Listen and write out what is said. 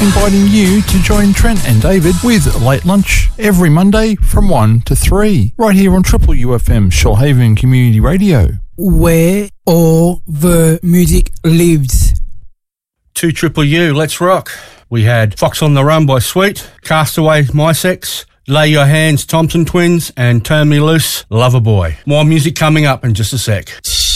inviting you to join Trent and David with Late Lunch every Monday from 1 to 3, right here on Triple UFM Shoalhaven Community Radio, where all the music lives. 2 Triple U, let's rock. We had Fox on the Run by Sweet, Castaway, My Sex, Lay Your Hands, Thompson Twins, and Turn Me Loose, Loverboy. More music coming up in just a sec.